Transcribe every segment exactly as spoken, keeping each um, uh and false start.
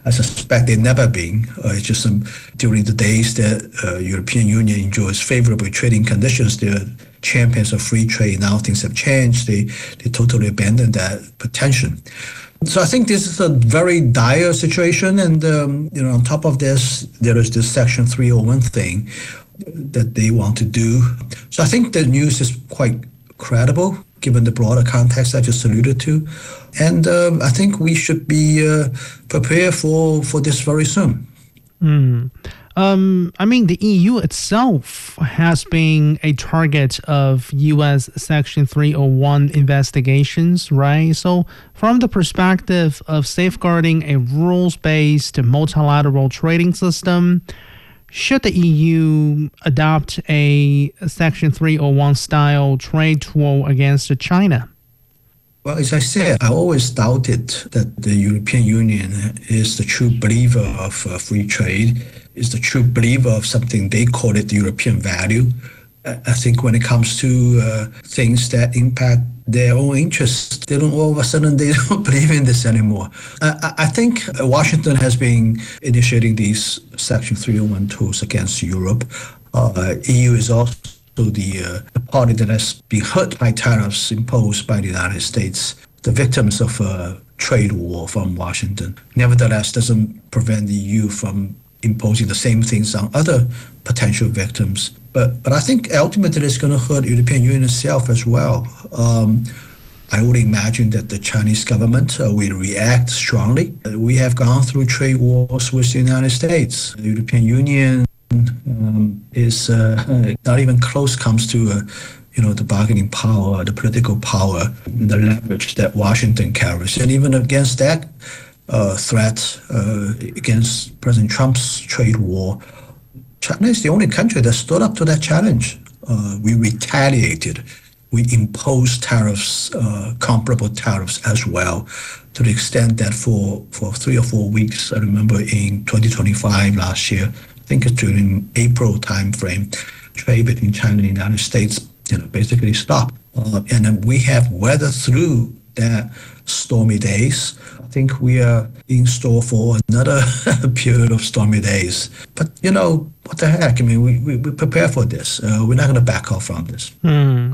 I suspect they've never been. Uh, it's just um, during the days that uh, European Union enjoys favorable trading conditions, they're champions of free trade. Now things have changed. They they totally abandoned that pretension. So I think this is a very dire situation, and um, you know, on top of this, there is this Section three oh one thing that they want to do. So I think the news is quite credible, given the broader context I just alluded to, and uh, I think we should be uh, prepared for for this very soon. Mm. Um, I mean, the E U itself has been a target of U S Section three oh one investigations, right? So from the perspective of safeguarding a rules-based multilateral trading system, should the E U adopt a Section three oh one style trade tool against China? Well, as I said, I always doubted that the European Union is the true believer of uh, free trade, is the true believer of something they call it the European value. I think when it comes to uh, things that impact their own interests, they don't all of a sudden they don't believe in this anymore. I, I think Washington has been initiating these Section three oh one tools against Europe. Uh, E U is also the, uh, the party that has been hurt by tariffs imposed by the United States, the victims of a trade war from Washington. Nevertheless, doesn't prevent the E U from imposing the same things on other potential victims. But but I think ultimately it's going to hurt the European Union itself as well. Um, I would imagine that the Chinese government uh, will react strongly. We have gone through trade wars with the United States. The European Union um, is uh, not even close comes to uh, you know, the bargaining power, the political power, the leverage that Washington carries. And even against that uh, threat, uh, against President Trump's trade war, China is the only country that stood up to that challenge. Uh, we retaliated. We imposed tariffs, uh, comparable tariffs as well, to the extent that for, for three or four weeks, I remember in twenty twenty-five last year, I think it's during April timeframe, trade between China and the United States, you know, basically stopped. Uh, and then we have weathered through that stormy days. I think we are in store for another period of stormy days. But, you know, what the heck? I mean, we, we, we prepare for this. Uh, we're not going to back off from this. Hmm.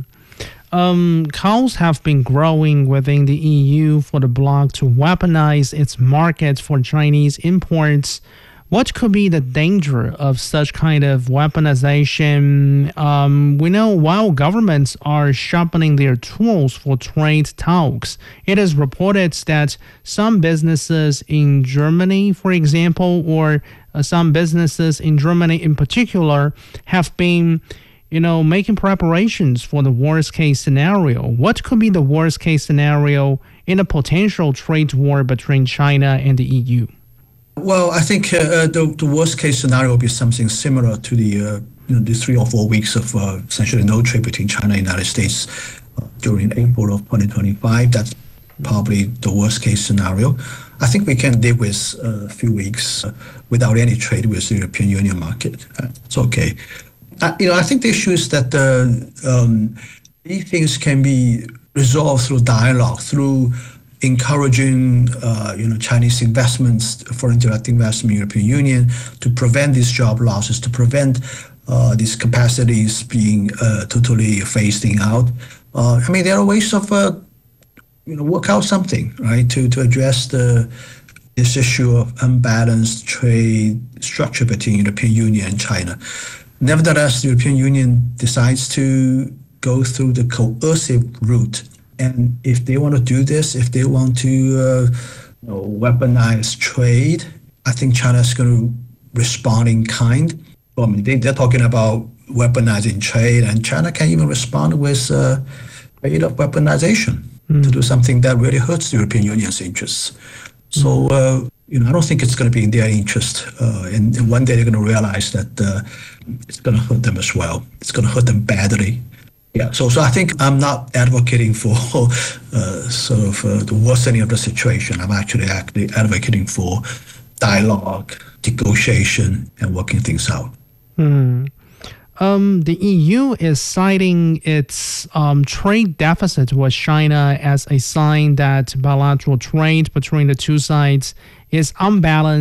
Um, calls have been growing within the E U for the bloc to weaponize its market for Chinese imports. What could be the danger of such kind of weaponization? Um, we know while governments are sharpening their tools for trade talks, it is reported that some businesses in Germany, for example, or uh, some businesses in Germany in particular, have been, you know, making preparations for the worst case scenario. What could be the worst case scenario in a potential trade war between China and the E U? Well, I think uh, the, the worst case scenario will be something similar to the uh, you know, the three or four weeks of uh, essentially no trade between China and the United States uh, during April of twenty twenty-five. That's probably the worst case scenario. I think we can live with uh, a few weeks uh, without any trade with the European Union market. Uh, it's okay. Uh, you know, I think the issue is that uh, um, these things can be resolved through dialogue, through encouraging uh, you know, Chinese investments, foreign direct investment in the European Union, to prevent these job losses, to prevent uh, these capacities being uh, totally phasing out. Uh, I mean, there are ways of uh, you know, work out something, right, to, to address the this issue of unbalanced trade structure between the European Union and China. Nevertheless, the European Union decides to go through the coercive route. And if they want to do this, if they want to uh, you know, weaponize trade, I think China is going to respond in kind. Well, I mean, they, they're talking about weaponizing trade, and China can even respond with uh, rate of weaponization mm. to do something that really hurts the European Union's interests. So, uh, you know, I don't think it's going to be in their interest. Uh, and, and one day they're going to realize that uh, it's going to hurt them as well. It's going to hurt them badly. Yeah, so so I think I'm not advocating for uh, sort of uh, the worsening of the situation. I'm actually actually advocating for dialogue, negotiation, and working things out. Hmm. Um, the E U is citing its um, trade deficit with China as a sign that bilateral trade between the two sides is unbalanced